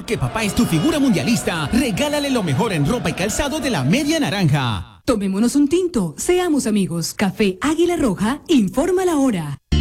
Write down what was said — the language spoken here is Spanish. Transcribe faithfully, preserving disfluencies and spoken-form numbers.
que papá es tu figura mundialista, regálale lo mejor en ropa y calzado de la Media Naranja. Tomémonos un tinto, seamos amigos. Café Águila Roja, informa la hora.